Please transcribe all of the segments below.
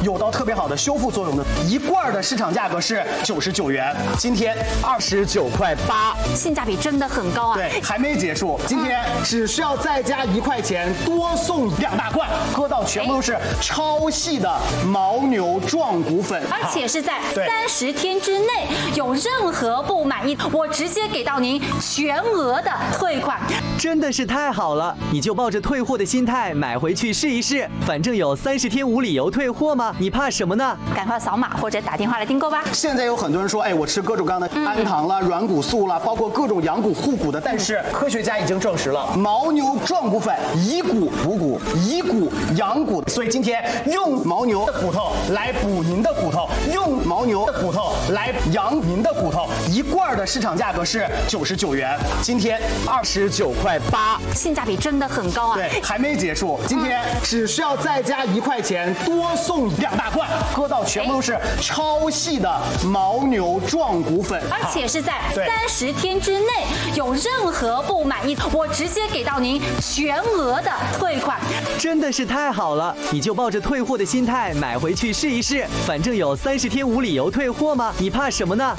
有到特别好的修复作用的。一罐的市场价格是99元，今天29.8块， 性价比真的很高啊！ 对，还没结束，今天只需要再加1块钱，多送2大罐，喝到全部都是超细的牦牛壮骨粉， 而且是在30天之内，有任何不满意，我直接给到您全额的退款。 真的是太好了，你就抱着退货的心态买回去试一试，反正有30天无理由退货吗？你怕什么呢？ 赶快扫码或者打电话来订购吧。 现在有很多人说，哎，我吃各种各样的氨糖啦、软骨素啦，包括各种养骨护骨的，但是科学家已经证实了，牦牛壮骨粉以骨补骨，以骨养骨，所以今天用牦牛的骨头来补您的骨头，用牦牛的骨头来养您的骨头，一罐的市场价格是99元，今天29.8块， 性价比真的很高啊！ 对，还没结束，今天只需要再加1块钱，多送2大罐，喝到全部都是超细的牦牛壮骨粉， 而且是在30天之内，有任何不满意，我直接给到您全额的退款。 真的是太好了，你就抱着退货的心态买回去试一试，反正有30天无理由退货吗？你怕什么呢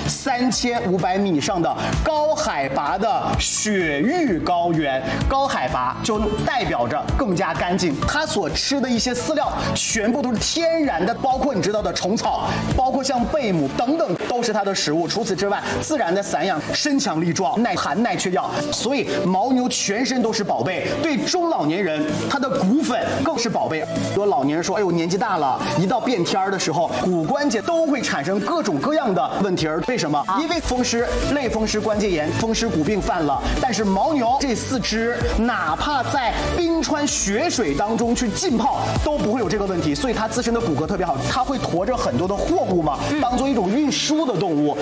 ？3500米以上的高海拔的雪域高原，高海拔就代表着更加干净。它所吃的一些饲料全部都是天然的，包括你知道的虫草，包括像贝母等等都是它的食物。除此之外，自然的散养，身强力壮，耐寒耐缺药，所以牦牛全身都是宝贝。对中老年人，它的骨粉更是宝贝。有老年人说，哎呦，年纪大了，一到变天的时候，骨关节都会产生各种各样的问题。为什么？因为风湿、类风湿关节炎、风湿骨病犯了。但是牦牛这4只，哪怕在冰川雪水当中去浸泡，都不会有这个问题。所以它自身的骨骼特别好，它会驮着很多的货物嘛，当做一种运输的动物。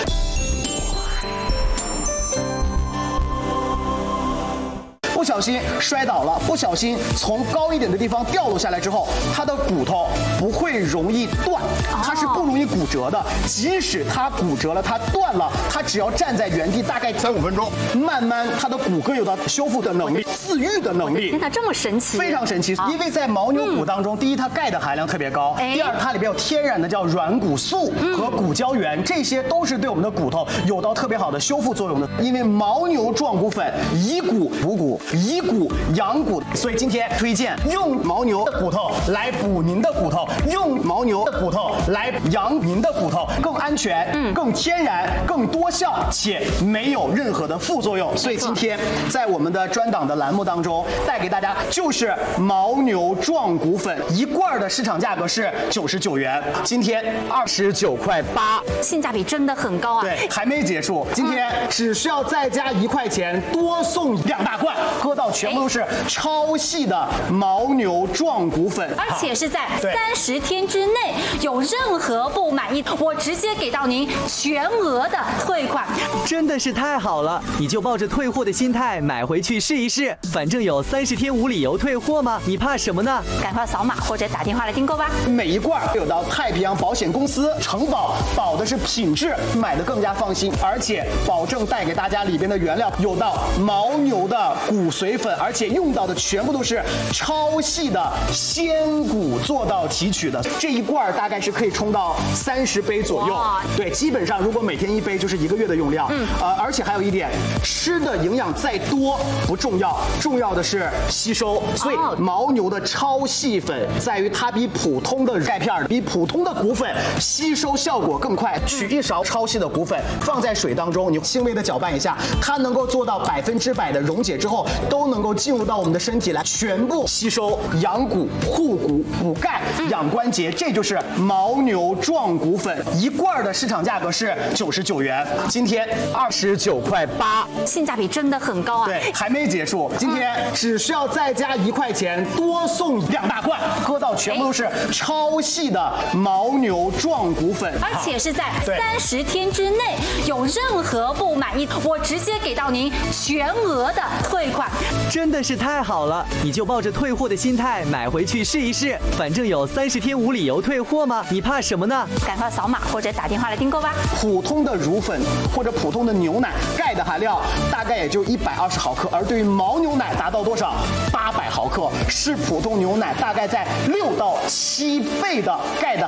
不小心摔倒了，不小心从高一点的地方掉落下来之后，它的骨头不会容易断，它是不容易骨折的。即使它骨折了，它断了，它只要站在原地大概3-5分钟，慢慢它的骨骼有到修复的能力、自愈的能力。 天哪，这么神奇！ 非常神奇，因为在牦牛骨当中，第一它钙的含量特别高，第二它里边有天然的叫软骨素和骨胶原，这些都是对我们的骨头有到特别好的修复作用的。因为牦牛壮骨粉以骨补骨，以骨养骨，所以今天推荐用牦牛的骨头来补您的骨头，用牦牛的骨头来养您的骨头，更安全、更天然、更多效，且没有任何的副作用。所以今天在我们的专档的栏目当中，带给大家就是牦牛壮骨粉，一罐的市场价格是99元，今天29.8块， 性价比真的很高啊！ 对，还没结束，今天只需要再加1块钱，多送2大罐，喝到全部都是超细的牦牛壮骨粉， 而且是在30天之内，有任何不满意，我直接给到您全额的退款。 真的是太好了，你就抱着退货的心态买回去试一试，反正有30天无理由退货吗？你怕什么呢？ 赶快扫码或者打电话来订购吧。 每一罐有到太平洋保险公司承保，保的是品质，买的更加放心，而且保证带给大家里边的原料有到牦牛的骨髓粉，而且用到的全部都是超细的鲜骨做到提取的。这一罐大概是可以冲到30杯左右，对，基本上如果每天1杯就是1个月的用量。而且还有一点，吃的营养再多不重要，重要的是吸收。所以牦牛的超细粉在于它比普通的钙片、比普通的骨粉吸收效果更快。取1勺超细的骨粉放在水当中，你轻微的搅拌一下，它能够做到100%的溶解之后，都能够进入到我们的身体来，全部吸收、养骨、护骨、补钙、养关节。这就是牦牛壮骨粉，一罐的市场价格是99元，今天29.8块， 性价比真的很高啊！ 对，还没结束，今天只需要再加1块钱，多送2大罐，喝到全部都是超细的牦牛壮骨粉， 而且是在30天之内，有任何不满意，我直接给到您全额的退款。 真的是太好了，你就抱着退货的心态买回去试一试，反正有30天无理由退货吗？你怕什么呢？ 赶快扫码或者打电话来订购吧。 普通的乳粉或者普通的牛奶，钙的含量大概也就120毫克，而对于牦牛奶达到多少？800毫克，是普通牛奶大概在6到7倍的钙的